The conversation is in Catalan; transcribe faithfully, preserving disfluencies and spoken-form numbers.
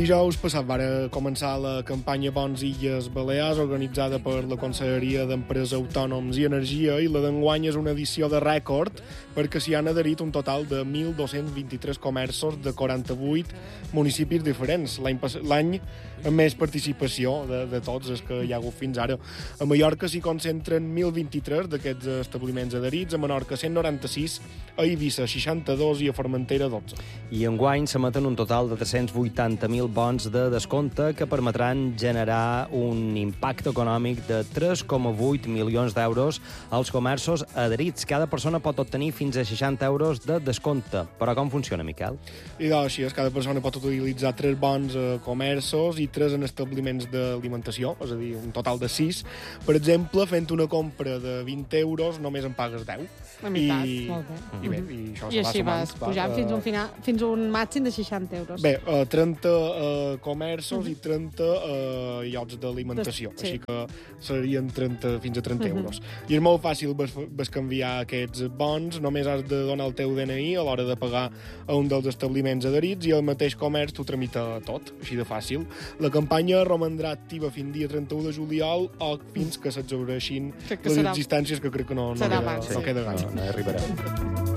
Dijous passat va començar la campanya Bons Illes Balears, organitzada per la Conselleria d'Empresa, Autònoms i Energia, i la d'enguany és una edició de rècord perquè s'hi han adherit un total de mil dos-cents vint-i-tres comerços de quaranta-vuit municipis diferents. L'any amb més participació de, de tots els que hi ha hagut fins ara. A Mallorca s'hi concentren mil vint-i-tres d'aquests establiments adherits, a Menorca cent noranta-sis, a Eivissa seixanta-dos i a Formentera dotze. I enguany s'emeten un total de tres-cents vuitanta mil bons de descompte que permetran generar un impacte econòmic de tres coma vuit milions d'euros als comerços adherits. Cada persona pot obtenir fins a seixanta euros de descompte. Però com funciona, Miquel? I doncs així és, cada persona pot utilitzar tres bons a comerços i tres en establiments d'alimentació, és a dir, un total de sis. Per exemple, fent una compra de vint euros només en pagues deu. La meitat, I, molt bé. I, bé, i, això I així va vas sumant, pujant va, fins, un final, fins un màxim de seixanta euros. Bé, uh, trenta uh, comerços uh-huh. i trenta uh, llocs d'alimentació, sí. així que serien trenta, fins a trenta uh-huh. euros. I és molt fàcil bescanviar aquests bons, només has de donar el teu D N I a l'hora de pagar a un dels establiments adherits i el mateix comerç t'ho tramita tot, així de fàcil. La campanya romandrà activa fins dia trenta-u de juliol o fins que s'exhaureixin les serà... existències, que crec que no, no, queda, abans, no sí. queda gaire. No, no hi arribarem.